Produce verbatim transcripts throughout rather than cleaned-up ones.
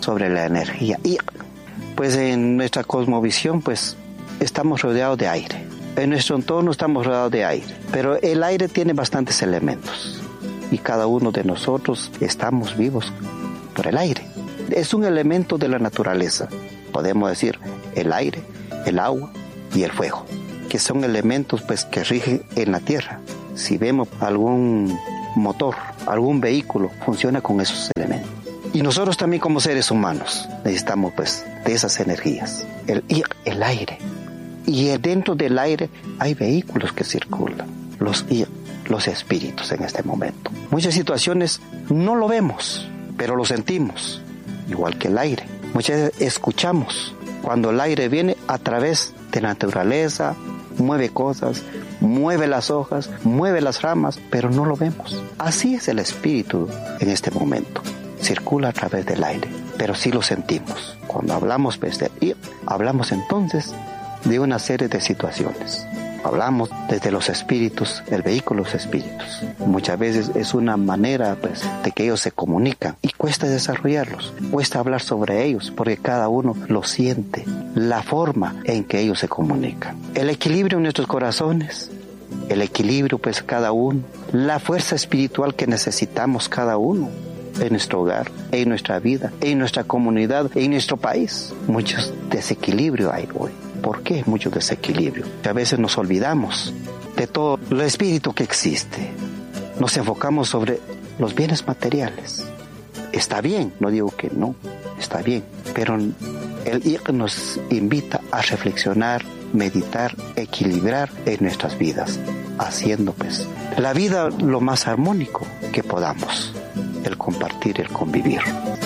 sobre la energía. Y pues en nuestra cosmovisión pues estamos rodeados de aire. En nuestro entorno estamos rodeados de aire. Pero el aire tiene bastantes elementos. Y cada uno de nosotros estamos vivos por el aire. Es un elemento de la naturaleza. Podemos decir el aire, el agua y el fuego, que son elementos pues que rigen en la tierra. Si vemos algún motor, algún vehículo, funciona con esos elementos. Y nosotros también como seres humanos necesitamos pues de esas energías, el, el aire. Y dentro del aire hay vehículos que circulan, los, los espíritus en este momento. Muchas situaciones no lo vemos, pero lo sentimos, igual que el aire. Muchas veces escuchamos cuando el aire viene a través de la naturaleza, mueve cosas, mueve las hojas, mueve las ramas, pero no lo vemos. Así es el espíritu en este momento. Circula a través del aire, pero sí lo sentimos. Cuando hablamos pues, de ir, hablamos entonces de una serie de situaciones. Hablamos desde los espíritus, el vehículo de los espíritus. Muchas veces es una manera pues, de que ellos se comunican y cuesta desarrollarlos, cuesta hablar sobre ellos porque cada uno lo siente, la forma en que ellos se comunican. El equilibrio en nuestros corazones, el equilibrio pues cada uno, la fuerza espiritual que necesitamos cada uno en nuestro hogar, en nuestra vida, en nuestra comunidad, en nuestro país. Muchos desequilibrios hay hoy. ¿Por qué mucho desequilibrio? Que a veces nos olvidamos de todo el espíritu que existe. Nos enfocamos sobre los bienes materiales. Está bien, no digo que no, está bien, pero el ir nos invita a reflexionar, meditar, equilibrar en nuestras vidas, haciendo pues la vida lo más armónico que podamos, el compartir, el convivir.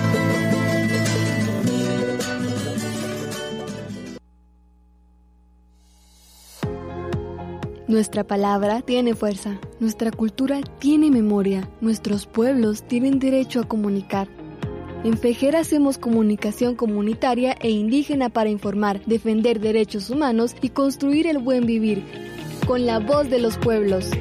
Nuestra palabra tiene fuerza, nuestra cultura tiene memoria, nuestros pueblos tienen derecho a comunicar. En FEJER hacemos comunicación comunitaria e indígena para informar, defender derechos humanos y construir el buen vivir, con la voz de los pueblos.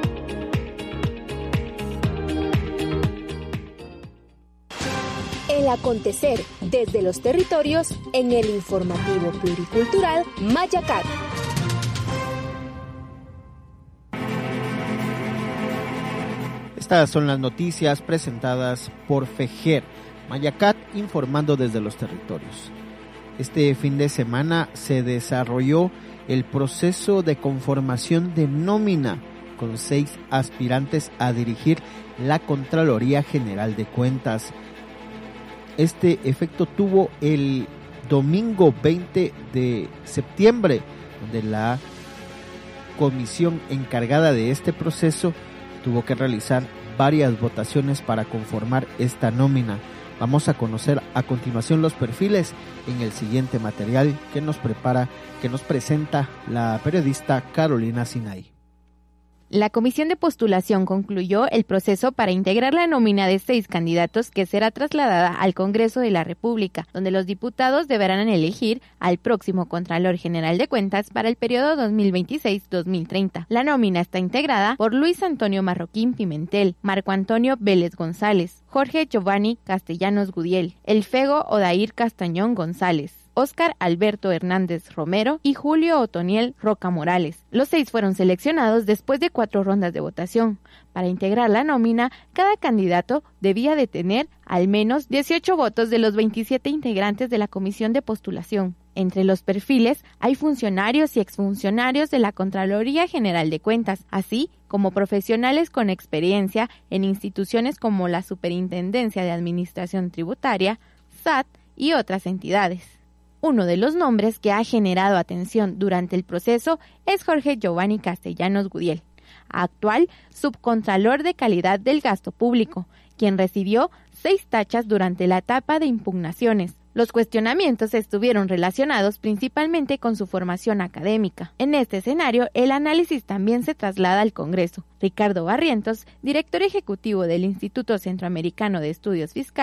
El acontecer desde los territorios en el informativo pluricultural Mayacat. Estas son las noticias presentadas por FEJER, Mayacat informando desde los territorios. Este fin de semana se desarrolló el proceso de conformación de nómina con seis aspirantes a dirigir la Contraloría General de Cuentas. Este efecto tuvo el domingo veinte de septiembre, donde la comisión encargada de este proceso tuvo que realizar varias votaciones para conformar esta nómina. Vamos a conocer a continuación los perfiles en el siguiente material que nos prepara, que nos presenta la periodista Carolina Sinay. La comisión de postulación concluyó el proceso para integrar la nómina de seis candidatos que será trasladada al Congreso de la República, donde los diputados deberán elegir al próximo Contralor General de Cuentas para el periodo dos mil veintiséis a dos mil treinta. La nómina está integrada por Luis Antonio Marroquín Pimentel, Marco Antonio Vélez González, Jorge Giovanni Castellanos Gudiel, Elfego Odair Castañón González, Óscar Alberto Hernández Romero y Julio Otoniel Roca Morales. Los seis fueron seleccionados después de cuatro rondas de votación. Para integrar la nómina, cada candidato debía de tener al menos dieciocho votos de los veintisiete integrantes de la comisión de postulación. Entre los perfiles hay funcionarios y exfuncionarios de la Contraloría General de Cuentas, así como profesionales con experiencia en instituciones como la Superintendencia de Administración Tributaria, S A T y otras entidades. Uno de los nombres que ha generado atención durante el proceso es Jorge Giovanni Castellanos Gudiel, actual subcontralor de calidad del gasto público, quien recibió seis tachas durante la etapa de impugnaciones. Los cuestionamientos estuvieron relacionados principalmente con su formación académica. En este escenario, el análisis también se traslada al Congreso. Ricardo Barrientos, director ejecutivo del Instituto Centroamericano de Estudios Fiscales,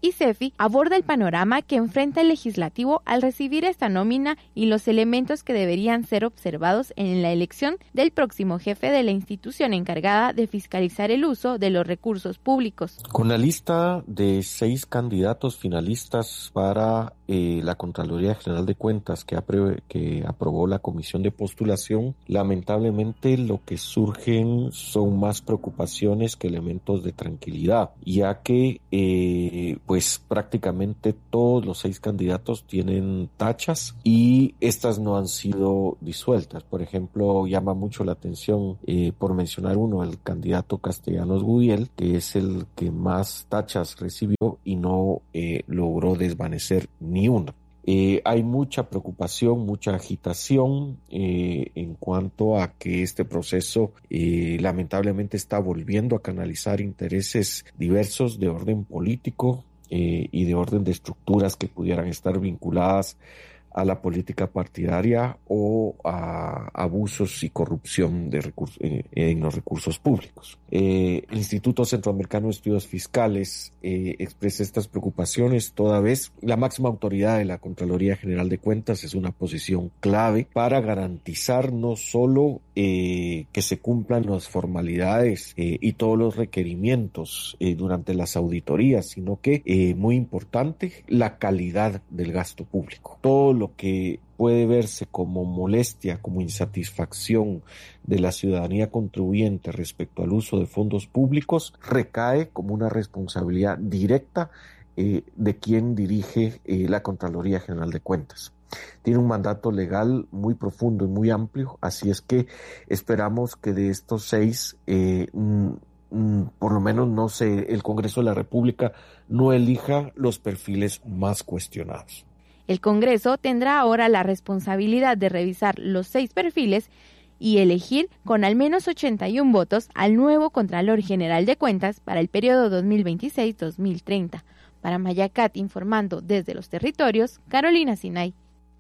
ICEFI aborda el panorama que enfrenta el legislativo al recibir esta nómina y los elementos que deberían ser observados en la elección del próximo jefe de la institución encargada de fiscalizar el uso de los recursos públicos. Con la lista de seis candidatos finalistas para eh, la Contraloría General de Cuentas que, apre- que aprobó la Comisión de Postulación, lamentablemente lo que surgen son más preocupaciones que elementos de tranquilidad, ya que eh, pues prácticamente todos los seis candidatos tienen tachas y estas no han sido disueltas. Por ejemplo, llama mucho la atención, eh, por mencionar uno, el candidato Castellanos Gudiel, que es el que más tachas recibió y no eh, logró desvanecer ni una. Eh, hay mucha preocupación, mucha agitación eh, en cuanto a que este proceso eh, lamentablemente está volviendo a canalizar intereses diversos de orden político eh, y de orden de estructuras que pudieran estar vinculadas a la política partidaria o a abusos y corrupción de recursos, eh, en los recursos públicos. Eh, el Instituto Centroamericano de Estudios Fiscales eh, expresa estas preocupaciones toda vez la máxima autoridad de la Contraloría General de Cuentas es una posición clave para garantizar no solo eh, que se cumplan las formalidades eh, y todos los requerimientos eh, durante las auditorías, sino que, eh, muy importante, la calidad del gasto público. Todo lo que puede verse como molestia, como insatisfacción de la ciudadanía contribuyente respecto al uso de fondos públicos, recae como una responsabilidad directa eh, de quien dirige eh, la Contraloría General de Cuentas. Tiene un mandato legal muy profundo y muy amplio, así es que esperamos que de estos seis, eh, mm, mm, por lo menos no sé, el Congreso de la República no elija los perfiles más cuestionados. El Congreso tendrá ahora la responsabilidad de revisar los seis perfiles y elegir con al menos ochenta y uno votos al nuevo Contralor General de Cuentas para el periodo dos mil veintiséis a dos mil treinta. Para Mayacat, informando desde los territorios, Carolina Sinay.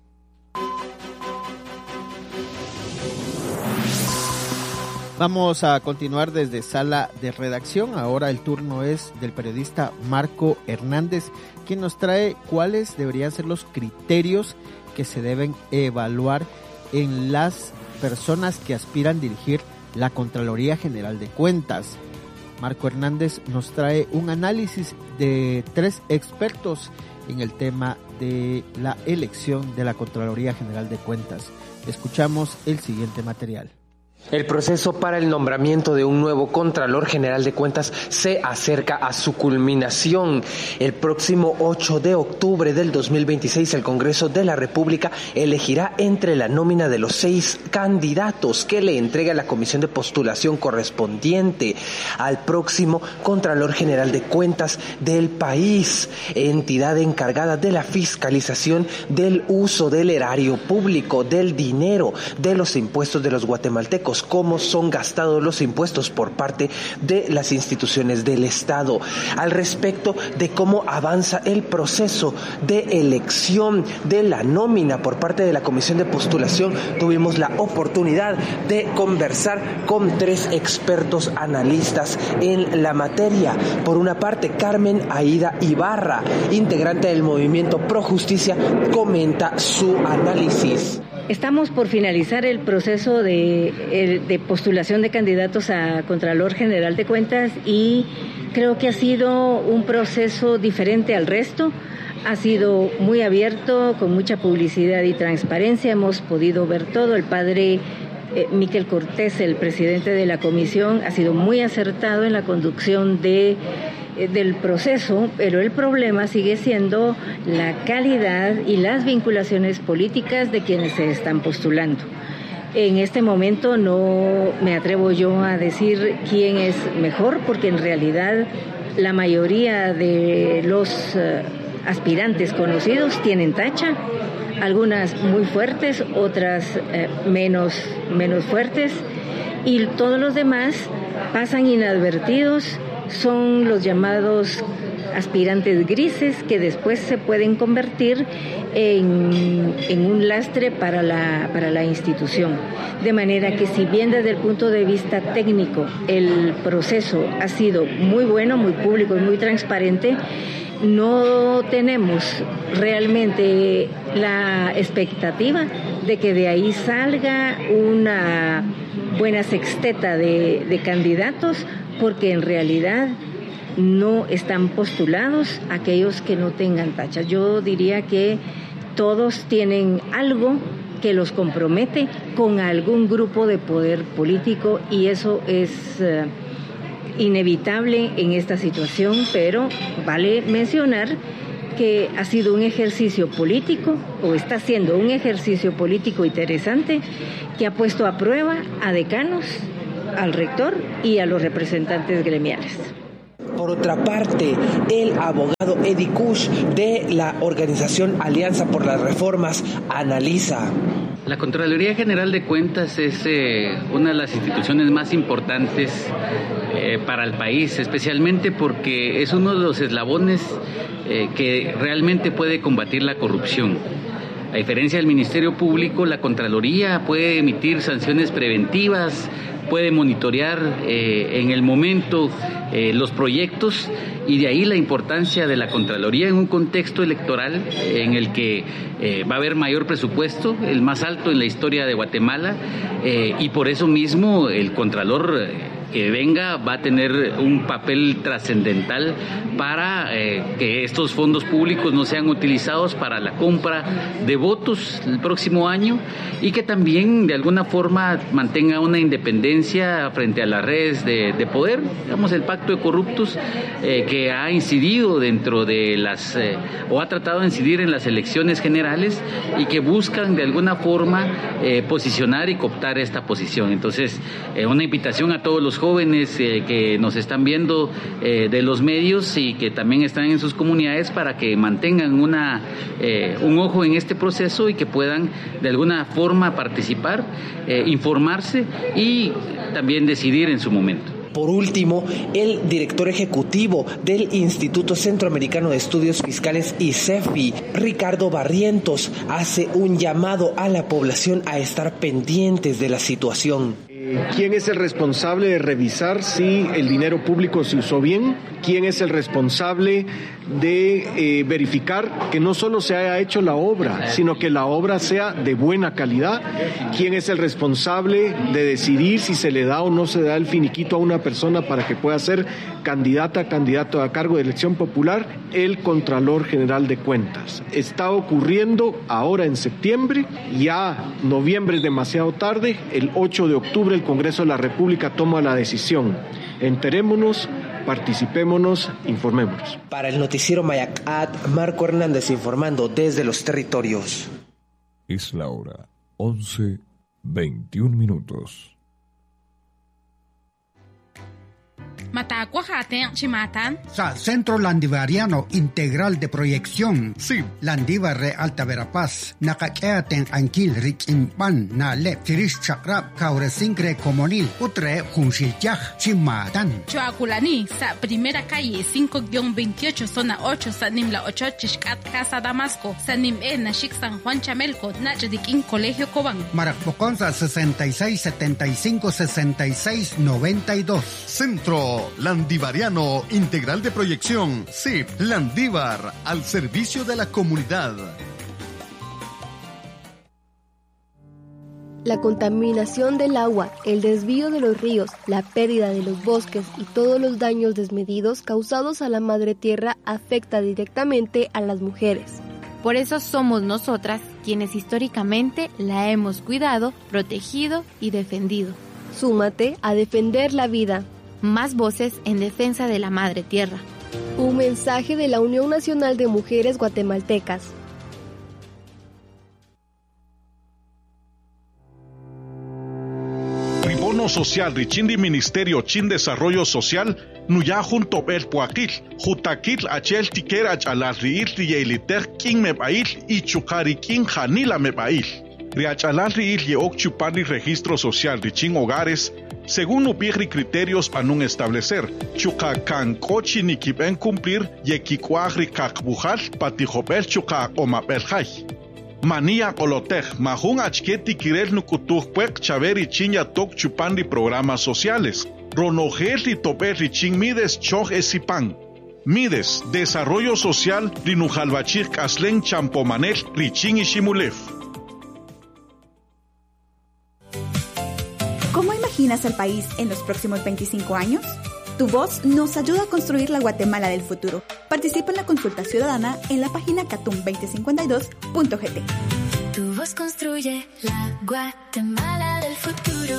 Vamos a continuar desde sala de redacción. Ahora el turno es del periodista Marco Hernández, quien nos trae cuáles deberían ser los criterios que se deben evaluar en las personas que aspiran a dirigir la Contraloría General de Cuentas. Marco Hernández nos trae un análisis de tres expertos en el tema de la elección de la Contraloría General de Cuentas. Escuchamos el siguiente material. El proceso para el nombramiento de un nuevo Contralor General de Cuentas se acerca a su culminación. El próximo ocho de octubre del dos mil veintiséis, el Congreso de la República elegirá entre la nómina de los seis candidatos que le entrega la comisión de postulación correspondiente al próximo Contralor General de Cuentas del país, entidad encargada de la fiscalización del uso del erario público, del dinero, de los impuestos de los guatemaltecos, cómo son gastados los impuestos por parte de las instituciones del Estado. Al respecto de cómo avanza el proceso de elección de la nómina por parte de la Comisión de Postulación, tuvimos la oportunidad de conversar con tres expertos analistas en la materia. Por una parte, Carmen Aida Ibarra, integrante del movimiento Pro Justicia, comenta su análisis. Estamos por finalizar el proceso de, de postulación de candidatos a Contralor General de Cuentas y creo que ha sido un proceso diferente al resto. Ha sido muy abierto, con mucha publicidad y transparencia. Hemos podido ver todo. El padre eh, Miquel Cortés, el presidente de la comisión, ha sido muy acertado en la conducción de del proceso, pero el problema sigue siendo la calidad y las vinculaciones políticas de quienes se están postulando. En este momento no me atrevo yo a decir quién es mejor, porque en realidad la mayoría de los uh, aspirantes conocidos tienen tacha, algunas muy fuertes, otras uh, menos, menos fuertes, y todos los demás pasan inadvertidos. Son los llamados aspirantes grises que después se pueden convertir en, en un lastre para la, para la institución. De manera que si bien desde el punto de vista técnico el proceso ha sido muy bueno, muy público y muy transparente, no tenemos realmente la expectativa de que de ahí salga una buena sexteta de, de candidatos, porque en realidad no están postulados aquellos que no tengan tachas. Yo diría que todos tienen algo que los compromete con algún grupo de poder político, y eso es uh, inevitable en esta situación, pero vale mencionar que ha sido un ejercicio político, o está siendo un ejercicio político interesante, que ha puesto a prueba a decanos, al rector y a los representantes gremiales. Por otra parte, el abogado Eddie Kush de la organización Alianza por las Reformas analiza. La Contraloría General de Cuentas es eh, una de las instituciones más importantes eh, para el país, especialmente porque es uno de los eslabones eh, que realmente puede combatir la corrupción. A diferencia del Ministerio Público, la Contraloría puede emitir sanciones preventivas, puede monitorear eh, en el momento eh, los proyectos, y de ahí la importancia de la Contraloría en un contexto electoral eh, en el que eh, va a haber mayor presupuesto, el más alto en la historia de Guatemala, eh, y por eso mismo el Contralor eh, que venga va a tener un papel trascendental para eh, que estos fondos públicos no sean utilizados para la compra de votos el próximo año, y que también de alguna forma mantenga una independencia frente a las redes de, de poder, digamos el pacto de corruptos eh, que ha incidido dentro de las, eh, o ha tratado de incidir en las elecciones generales, y que buscan de alguna forma eh, posicionar y cooptar esta posición. Entonces, eh, una invitación a todos los jóvenes eh, que nos están viendo eh, de los medios y que también están en sus comunidades, para que mantengan una eh, un ojo en este proceso y que puedan de alguna forma participar, eh, informarse y también decidir en su momento. Por último, el director ejecutivo del Instituto Centroamericano de Estudios Fiscales, I C E F I, Ricardo Barrientos, hace un llamado a la población a estar pendientes de la situación. ¿Quién es el responsable de revisar si el dinero público se usó bien? ¿Quién es el responsable de eh, verificar que no solo se haya hecho la obra, sino que la obra sea de buena calidad? ¿Quién es el responsable de decidir si se le da o no se da el finiquito a una persona para que pueda ser candidata, candidato a cargo de elección popular? El Contralor General de Cuentas. Está ocurriendo ahora en septiembre, ya noviembre es demasiado tarde, el ocho de octubre el Congreso de la República toma la decisión. Enterémonos, participémonos, informémonos. Para el noticiero Mayacat, Marco Hernández informando desde los territorios. Es la hora once veintiún minutos. Sa Centro Landivariano Integral de Proyección. Sí. Landívar de Alta Verapaz. Nakakeaten Anquil Riquimpan. Na Lep Tirish Chakrap Kauresincre Comonil. Utre Junshilchaj Chimatan. Choaculani. Sa primera calle cinco veintiocho zona ocho. Sa Nimla ocho Chishkat Casa Damasco. Sa Nim E Nashik San Juan Chamelco. Nachadikin Colegio Cobán. Marapoconza sesenta y seis setenta y cinco sesenta y seis noventa y dos. Centro Landivariano Integral de Proyección, C I P Landívar, al servicio de la comunidad. La contaminación del agua, el desvío de los ríos, la pérdida de los bosques y todos los daños desmedidos causados a la madre tierra afecta directamente a las mujeres. Por eso somos nosotras quienes históricamente la hemos cuidado, protegido y defendido. Súmate a defender la vida. Más voces en defensa de la madre tierra. Un mensaje de la Unión Nacional de Mujeres Guatemaltecas. Ribono Social Richindi Ministerio Chin Desarrollo Social Nuya junto el Puakil, Jutaquil Achel Tiquer Achalar Riil Rieliter King Mebail y Chukari King Janila Mebail. Riachalar Riil Yeok Chupani Registro Social Richin Hogares. Según upigri criterios para no establecer, chucacan cochi ni kiben cumplir yequicuagri kakbujal patijopel chuca o mapelhay. Manía olotej, majun achketi kirel nukutuj puek chaveri chinya tok chupandi programas sociales. Ronogel y topel richin mides choj esipan. Mides, Desarrollo Social, Rinujalbachir Kaslen Champomanel, Richin y Shimulef. ¿Cómo imaginas al país en los próximos veinticinco años? Tu voz nos ayuda a construir la Guatemala del futuro. Participa en la consulta ciudadana en la página catum veinte cincuenta y dos punto g t. Tu voz construye la Guatemala del futuro.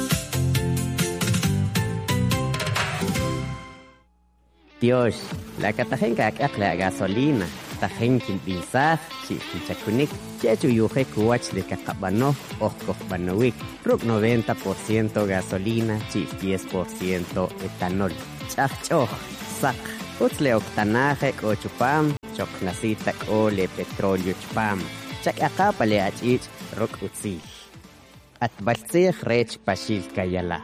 Dios, la catajenca la gasolina, tajenkin binsaf, chichakunik, chechu yuje kuwach de cacabano, osco banowik, ruk noventa por ciento gasolina, chi diez por ciento etanol. Chachcho, sac, utzle octanaje ochupam, chocnasita ole petróleo chupam, chak acapale achich, ruk utzi. Atbaltzih rech pashil kayala.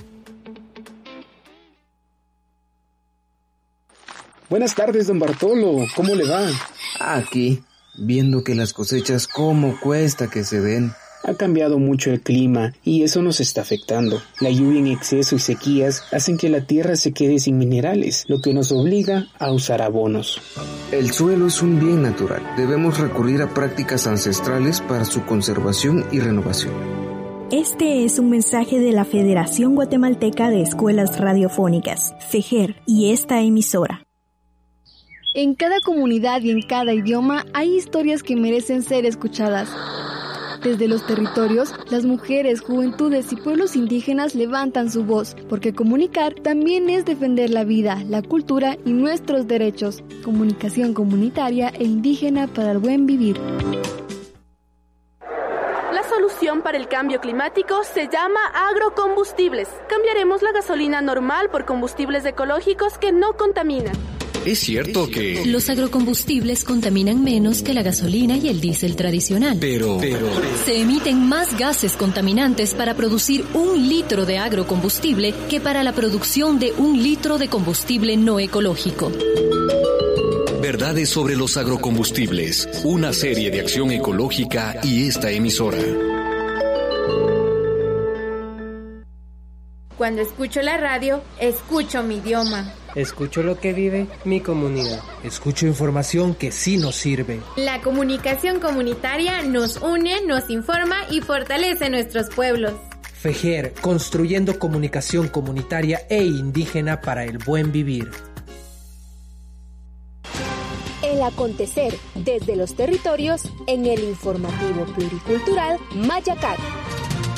Buenas tardes, don Bartolo. ¿Cómo le va? Aquí, viendo que las cosechas cómo cuesta que se den. Ha cambiado mucho el clima y eso nos está afectando. La lluvia en exceso y sequías hacen que la tierra se quede sin minerales, lo que nos obliga a usar abonos. El suelo es un bien natural. Debemos recurrir a prácticas ancestrales para su conservación y renovación. Este es un mensaje de la Federación Guatemalteca de Escuelas Radiofónicas, FEJER, y esta emisora. En cada comunidad y en cada idioma hay historias que merecen ser escuchadas. Desde los territorios, las mujeres, juventudes y pueblos indígenas levantan su voz, porque comunicar también es defender la vida, la cultura y nuestros derechos. Comunicación comunitaria e indígena para el buen vivir. La solución para el cambio climático se llama agrocombustibles. Cambiaremos la gasolina normal por combustibles ecológicos que no contaminan. Es cierto que los agrocombustibles contaminan menos que la gasolina y el diésel tradicional. Pero, pero... se emiten más gases contaminantes para producir un litro de agrocombustible que para la producción de un litro de combustible no ecológico. Verdades sobre los agrocombustibles, una serie de acción ecológica y esta emisora. Cuando escucho la radio, escucho mi idioma. Escucho lo que vive mi comunidad. Escucho información que sí nos sirve. La comunicación comunitaria nos une, nos informa y fortalece nuestros pueblos. FEJER, construyendo comunicación comunitaria e indígena para el buen vivir. El acontecer desde los territorios en el informativo pluricultural Mayacat.